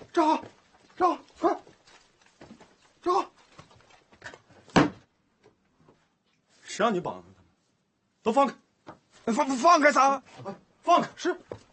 站好，站好，快，站好。谁让你绑上他们？都放开！ 放开啥？ 放开！是。